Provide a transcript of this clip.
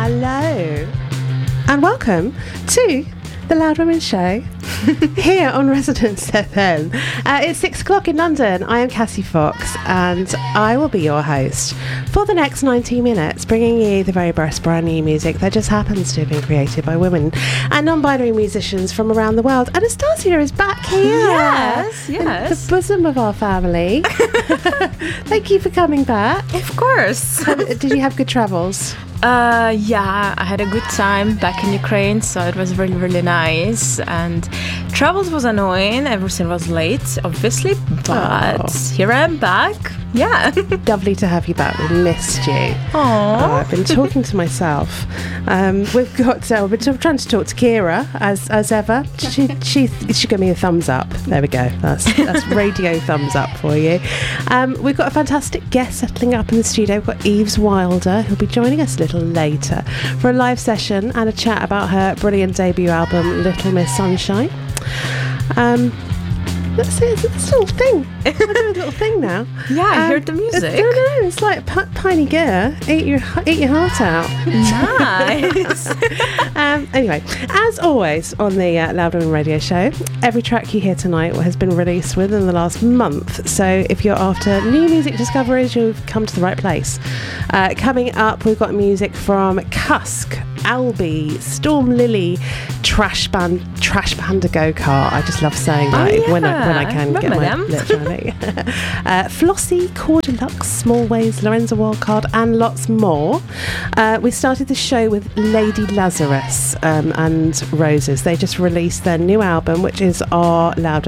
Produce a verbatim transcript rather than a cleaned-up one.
Hello and welcome to the Loud Women Show here on Residence F M. Uh, it's six o'clock in London. I am Cassie Fox and I will be your host for the next ninety minutes, bringing you the very best brand new music that just happens to have been created by women and non-binary musicians from around the world. Anastasia is back here. Yes, yes. The bosom of our family. Thank you for coming back. Of course. Um, did you have good travels? Uh, yeah, I had a good time back in Ukraine, so it was really, really nice. And travels was annoying. Everything was late, obviously, but oh. Here I am back. Yeah. Lovely to have you back. We missed you. Aww. Oh, I've been talking to myself. Um, we've got. Uh, we've been trying to talk to Kira as as ever. She she she gave me a thumbs up. There we go. That's that's radio thumbs up for you. Um, we've got a fantastic guest settling up in the studio. We've got Eves Wilder, who'll be joining us a little later for a live session and a chat about her brilliant debut album, Little Miss Sunshine. Um, Let's see, it's this little thing. I'm doing a little thing now. Yeah, I um, heard the music. I don't know, it's like P- Piney Gear. Eat your, eat your heart out. Nice. um, anyway, as always on the uh, Loud Women Radio Show, every track you hear tonight has been released within the last month. So if you're after new music discoveries, you've come to the right place. Uh, coming up, we've got music from Cusk, Albi, Storm Lily, Trash Band, Trash Panda Go Kart. I just love saying that oh, yeah. when I when I can Remember get my them. lips around it. uh, Flossie, Core Deluxe, Small Ways, Lorenzo Wildcard, and lots more. Uh, we started the show with Lady Lazarus um, and Roses. They just released their new album, which is our Loud